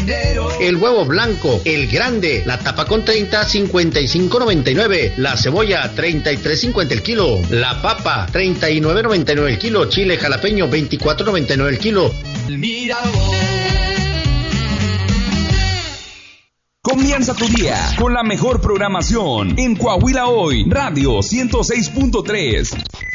El huevo blanco, el grande, la tapa con 30, 55.99. La cebolla, 33.50 el kilo. La papa, 39.99 el kilo. Chile jalapeño, 24.99 el kilo. Mira vos. Comienza tu día con la mejor programación en Coahuila Hoy, Radio 106.3.